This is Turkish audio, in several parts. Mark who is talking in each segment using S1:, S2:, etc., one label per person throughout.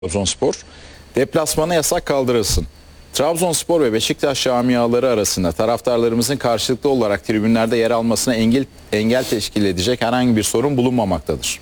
S1: Trabzonspor. Deplasmana yasak kaldırılsın. Trabzonspor ve Beşiktaş camiaları arasında taraftarlarımızın karşılıklı olarak tribünlerde yer almasına engel teşkil edecek herhangi bir sorun bulunmamaktadır.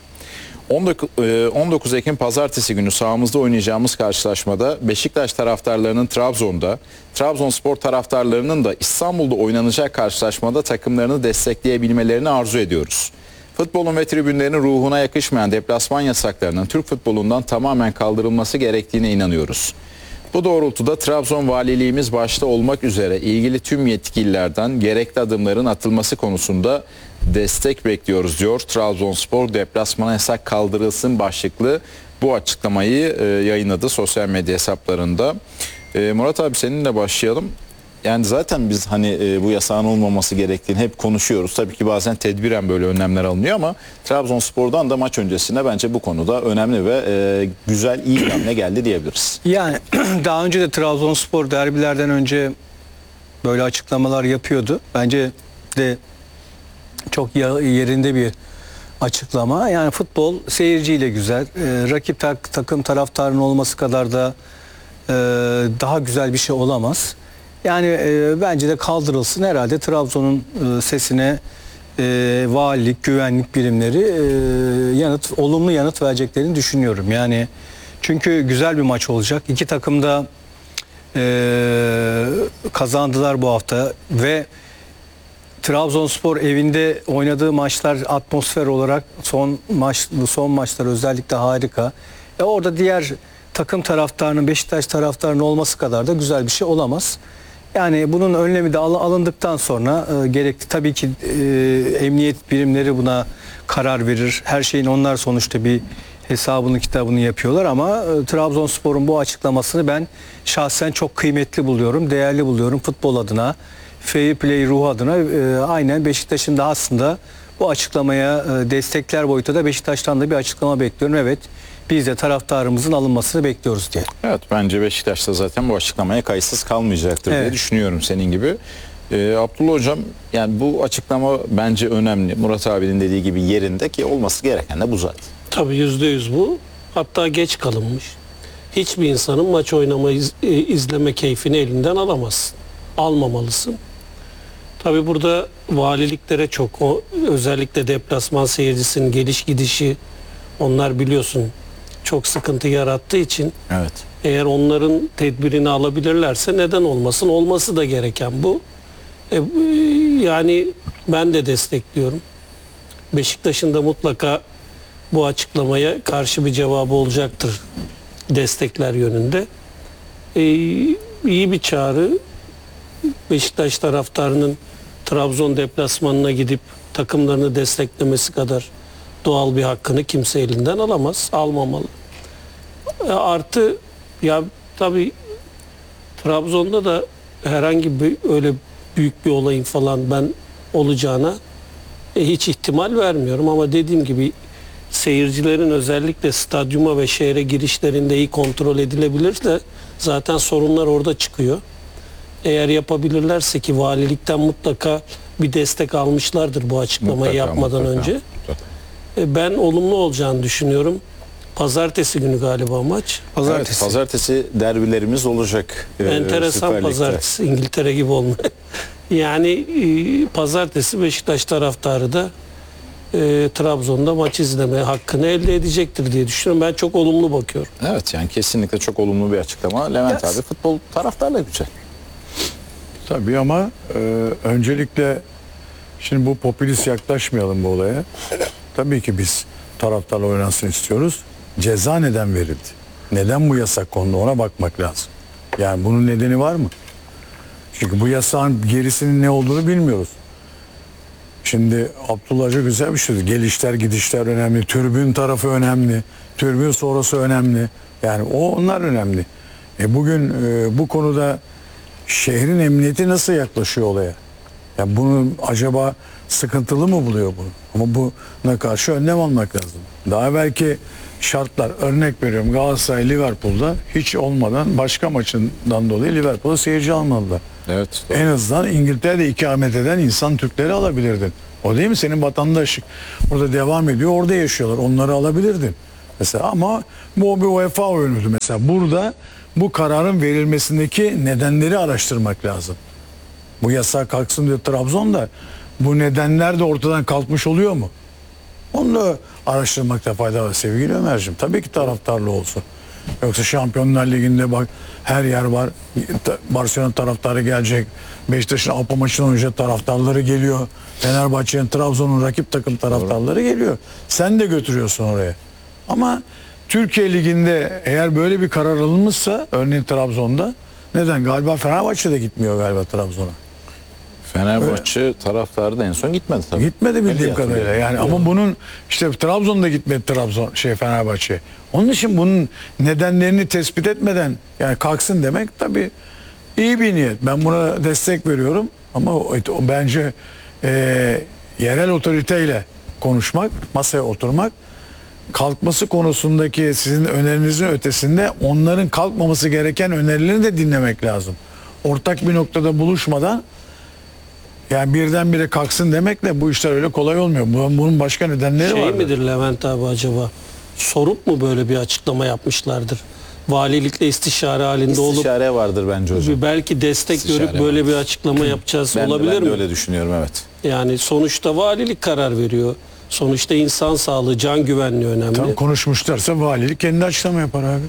S1: 19 Ekim Pazartesi günü sahamızda oynayacağımız karşılaşmada Beşiktaş taraftarlarının Trabzon'da, Trabzonspor taraftarlarının da İstanbul'da oynanacak karşılaşmada takımlarını destekleyebilmelerini arzu ediyoruz. Futbolun ve tribünlerin ruhuna yakışmayan deplasman yasaklarının Türk futbolundan tamamen kaldırılması gerektiğine inanıyoruz. Bu doğrultuda Trabzon Valiliğimiz başta olmak üzere ilgili tüm yetkililerden gerekli adımların atılması konusunda destek bekliyoruz diyor. Trabzonspor deplasmana yasak kaldırılsın başlıklı bu açıklamayı yayınladı sosyal medya hesaplarında. Murat abi seninle başlayalım. Yani zaten biz hani bu yasağın olmaması gerektiğini hep konuşuyoruz. Tabii ki bazen tedbiren böyle önlemler alınıyor ama Trabzonspor'dan da maç öncesinde bence bu konuda önemli ve güzel, iyi bir hamle geldi diyebiliriz.
S2: Yani daha önce de Trabzonspor derbilerden önce böyle açıklamalar yapıyordu. Bence de çok yerinde bir açıklama. Yani futbol seyirciyle güzel. Rakip takım taraftarının olması kadar da daha güzel bir şey olamaz. Yani bence de kaldırılsın. Herhalde Trabzon'un sesine valilik, güvenlik birimleri olumlu yanıt vereceklerini düşünüyorum. Yani çünkü güzel bir maç olacak. İki takım da kazandılar bu hafta ve Trabzonspor evinde oynadığı maçlar atmosfer olarak son maçlar özellikle harika. Orada diğer takım taraftarının, Beşiktaş taraftarının olması kadar da güzel bir şey olamaz. Yani bunun önlemi de alındıktan sonra gerekli tabii ki emniyet birimleri buna karar verir. Her şeyin onlar sonuçta bir hesabını kitabını yapıyorlar ama Trabzonspor'un bu açıklamasını ben şahsen çok kıymetli buluyorum, değerli buluyorum futbol adına, fair play ruhu adına. Aynen Beşiktaş'ın da aslında bu açıklamaya destekler boyutu da Beşiktaş'tan da bir açıklama bekliyorum. Evet, biz de taraftarımızın alınmasını bekliyoruz diye.
S1: Evet, bence Beşiktaş da zaten bu açıklamaya kayıtsız kalmayacaktır diye düşünüyorum senin gibi. Abdullah Hocam, yani bu açıklama bence önemli. Murat abinin dediği gibi yerinde ki olması gereken de bu zaten.
S3: Tabii %100 bu. Hatta geç kalınmış. Hiçbir insanın maç oynama, izleme keyfini elinden alamazsın. Almamalısın. Tabii burada valiliklere çok, özellikle deplasman seyircisinin geliş gidişi, onlar biliyorsun çok sıkıntı yarattığı için
S1: evet.
S3: Eğer onların tedbirini alabilirlerse neden olmasın? Olması da gereken bu. Yani ben de destekliyorum. Beşiktaş'ın da mutlaka bu açıklamaya karşı bir cevabı olacaktır destekler yönünde. İyi bir çağrı. Beşiktaş taraftarının Trabzon deplasmanına gidip takımlarını desteklemesi kadar doğal bir hakkını kimse elinden alamaz, almamalı. Artı ya tabii Trabzon'da da herhangi bir öyle büyük bir olayın falan ben olacağına hiç ihtimal vermiyorum ama dediğim gibi seyircilerin özellikle stadyuma ve şehre girişlerinde iyi kontrol edilebilirse zaten sorunlar orada çıkıyor. Eğer yapabilirlerse ki valilikten mutlaka bir destek almışlardır bu açıklamayı yapmadan önce. Ben olumlu olacağını düşünüyorum. Pazartesi günü galiba maç.
S1: Pazartesi derbilerimiz olacak.
S3: Enteresan pazartesi, İngiltere gibi olmuyor. Yani pazartesi Beşiktaş taraftarı da Trabzon'da maç izleme hakkını elde edecektir diye düşünüyorum. Ben çok olumlu bakıyorum.
S1: Evet, yani kesinlikle çok olumlu bir açıklama. Levent abi, futbol taraftarla güzel.
S4: Tabii ama öncelikle şimdi bu popülist yaklaşmayalım bu olaya. Tabii ki biz taraftarla oynansın istiyoruz. Ceza neden verildi? Neden bu yasak kondu, ona bakmak lazım. Yani bunun nedeni var mı? Çünkü bu yasağın gerisinin ne olduğunu bilmiyoruz. Şimdi Abdullah Hoca güzel bir şey dedi. Gelişler gidişler önemli. Tribün tarafı önemli. Tribün sonrası önemli. Yani onlar önemli. Bugün bu konuda şehrin emniyeti nasıl yaklaşıyor olaya? Yani bunu acaba sıkıntılı mı buluyor bunu? Ama buna karşı önlem almak lazım. Daha belki şartlar, örnek veriyorum, Galatasaray Liverpool'da hiç olmadan başka maçından dolayı Liverpool'a seyirci almadılar.
S1: Evet. Doğru.
S4: En azından İngiltere'de ikamet eden insan Türkleri alabilirdin. O değil mi? Senin vatandaş burada devam ediyor, orada yaşıyorlar. Onları alabilirdin. Mesela ama bu bir UEFA oyunudur mesela. Burada bu kararın verilmesindeki nedenleri araştırmak lazım. Bu yasak kalksın diyor Trabzon'da. Bu nedenler de ortadan kalkmış oluyor mu? Onu da araştırmakta fayda var sevgili Ömerciğim. Tabii ki taraftarlı olsun. Yoksa Şampiyonlar Ligi'nde bak her yer var. Barcelona taraftarı gelecek. Beşiktaş'ın Avrupa maçını oynayacak taraftarları geliyor. Fenerbahçe'nin, Trabzon'un rakip takım taraftarları geliyor. Sen de götürüyorsun oraya. Ama Türkiye Ligi'nde eğer böyle bir karar alınmışsa örneğin Trabzon'da neden? Galiba Fenerbahçe de gitmiyor galiba Trabzon'a.
S1: Fenerbahçe taraftarı da en son gitmedi tabii.
S4: Gitmedi bildiğim
S1: Öyle
S4: kadarıyla. Yani ama bunun işte Trabzon'da gitmedi Fenerbahçe. Onun için bunun nedenlerini tespit etmeden yani kalksın demek tabii iyi bir niyet. Ben buna destek veriyorum ama o bence yerel otoriteyle konuşmak, masaya oturmak, kalkması konusundaki sizin önerinizin ötesinde onların kalkmaması gereken önerilerini de dinlemek lazım. Ortak bir noktada buluşmadan yani birdenbire kalksın demekle bu işler öyle kolay olmuyor. Bunun başka nedenleri var.
S3: Midir Levent abi acaba? Sorup mu böyle bir açıklama yapmışlardır? Valilikle istişare halinde olup
S1: İstişare vardır bence hocam.
S3: belki destek
S1: İstişare
S3: görüp böyle bir açıklama yapacağız olabilir
S1: ben de
S3: mi?
S1: öyle düşünüyorum, evet.
S3: Yani sonuçta valilik karar veriyor. Sonuçta insan sağlığı, can güvenliği önemli.
S4: Tam konuşmuşlarsa valilik kendi açıklama yapar abi.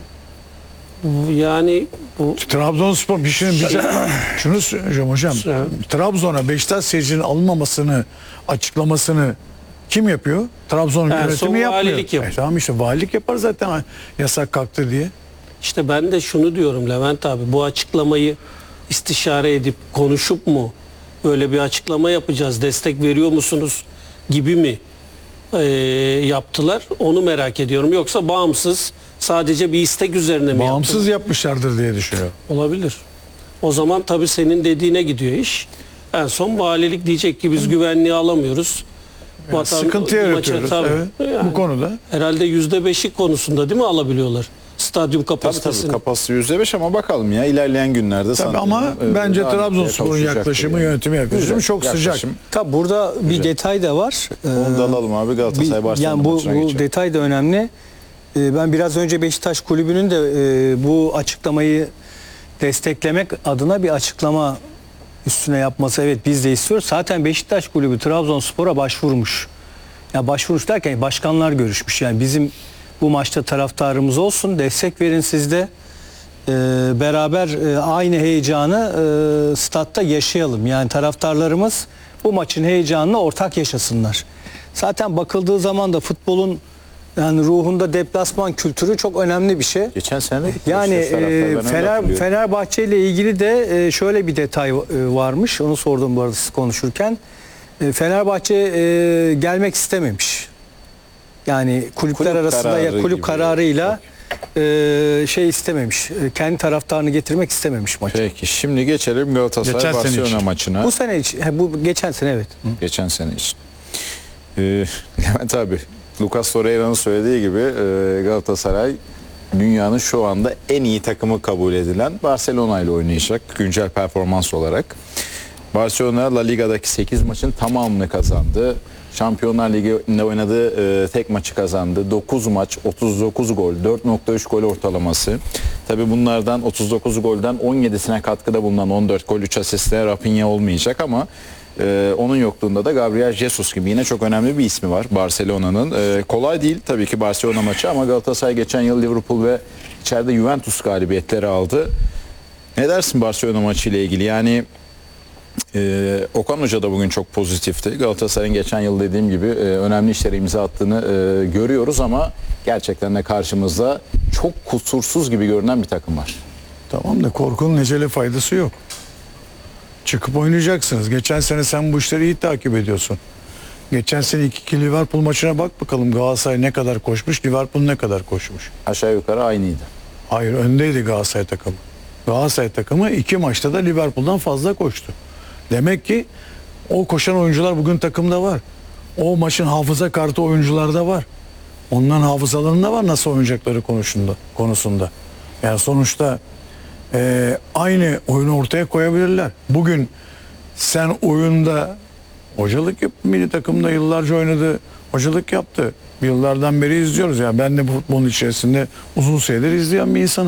S3: Yani bu
S4: Trabzonspor şunu söyleyeceğim hocam. Trabzon'a Beşiktaş seyircinin alınmamasını açıklamasını kim yapıyor? Trabzon'un
S3: son
S4: yönetimi yapmıyor.
S3: valilik yapıyor.
S4: Tamam işte valilik yapar zaten yasak kalktı diye.
S3: işte ben de şunu diyorum Levent abi, bu açıklamayı istişare edip konuşup mu böyle bir açıklama yapacağız, destek veriyor musunuz gibi mi yaptılar, onu merak ediyorum. Yoksa bağımsız sadece bir istek üzerine mi
S4: Bağımsız yapmışlardır diye düşünüyorum.
S3: olabilir. O zaman tabii senin dediğine gidiyor iş. En son valilik diyecek ki biz güvenliği alamıyoruz.
S4: Sıkıntı yaratıyoruz. Evet, bu konuda.
S3: Herhalde %5'lik konusunda değil mi alabiliyorlar? Stadyum
S1: Tabii
S3: kapasitesini.
S1: kapasite %5 ama bakalım ya ilerleyen günlerde.
S4: Tabii ama bence Trabzonspor'un yaklaşımı, yönetimi yaklaşımı çok sıcak.
S2: Tabi burada bir detay da var.
S1: Onu da alalım abi, Galatasaray Barcelona
S2: Yani bu
S1: maçına geçelim.
S2: detay da önemli. Ben biraz önce Beşiktaş Kulübü'nün de bu açıklamayı desteklemek adına bir açıklama üstüne yapması, evet biz de istiyoruz. Zaten Beşiktaş Kulübü Trabzonspor'a başvurmuş. Ya başvurmuş derken başkanlar görüşmüş. Yani bizim bu maçta taraftarımız olsun, destek verin siz de. Beraber aynı heyecanı statta yaşayalım. Yani taraftarlarımız bu maçın heyecanını ortak yaşasınlar. Zaten bakıldığı zaman da futbolun yani ruhunda deplasman kültürü çok önemli bir şey.
S1: Geçen sene de
S2: Yani
S1: Beşiktaş taraftarı, ben öyle hatırlıyorum.
S2: Fenerbahçe ile ilgili de şöyle bir detay varmış. Onu sordum bu arada siz konuşurken. Fenerbahçe gelmek istememiş. Yani kulüpler
S1: Kulüp
S2: arasında
S1: kararı
S2: ya kulüp
S1: gibi.
S2: kararıyla şey istememiş. Kendi taraftarını getirmek istememiş maça.
S1: Peki şimdi geçelim Galatasaray
S4: Geçen sene
S1: Barcelona
S4: için.
S1: maçına.
S2: Bu sene için, bu geçen sene evet.
S1: Geçen sene için. Levent abi, Lucas Torreira'nın söylediği gibi Galatasaray dünyanın şu anda en iyi takımı kabul edilen Barcelona ile oynayacak güncel performans olarak. Barcelona La Liga'daki 8 maçın tamamını kazandı. Şampiyonlar Ligi'nde oynadığı tek maçı kazandı. 9 maç, 39 gol, 4.3 gol ortalaması. Tabi bunlardan 39 golden 17'sine katkıda bulunan 14 gol, 3 asistle Rafinha olmayacak ama onun yokluğunda da Gabriel Jesus gibi yine çok önemli bir ismi var Barcelona'nın. Kolay değil tabii ki Barcelona maçı ama Galatasaray geçen yıl Liverpool ve içeride Juventus galibiyetleri aldı. Ne dersin Barcelona maçı ile ilgili? Yani Okan Hoca da bugün çok pozitifti. Galatasaray'ın geçen yıl dediğim gibi önemli işlere imza attığını görüyoruz ama gerçekten de karşımızda çok kusursuz gibi görünen bir takım var.
S4: Tamam da korkunun ecele faydası yok. Çıkıp oynayacaksınız. Geçen sene sen bu işleri iyi takip ediyorsun. Geçen sene 2-2 Liverpool maçına bak bakalım Galatasaray ne kadar koşmuş, Liverpool ne kadar koşmuş.
S1: Aşağı yukarı aynıydı.
S4: Hayır, öndeydi Galatasaray takımı. Galatasaray takımı 2 maçta da Liverpool'dan fazla koştu. Demek ki o koşan oyuncular bugün takımda var. O maçın hafıza kartı oyuncularda var. Onların hafızalarında var nasıl oynayacakları konusunda. Yani sonuçta aynı oyunu ortaya koyabilirler. Bugün sen oyunda hocalık yap, milli takımda yıllarca oynadı, hocalık yaptı. Yıllardan beri izliyoruz. Yani ben de bu futbolun içerisinde uzun süredir izleyen bir insanım.